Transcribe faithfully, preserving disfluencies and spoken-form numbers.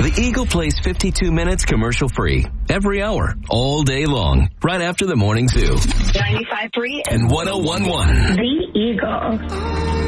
The Eagle plays fifty-two minutes commercial free every hour, all day long, right after the morning zoo. ninety-five point three and one oh one point one. The Eagle.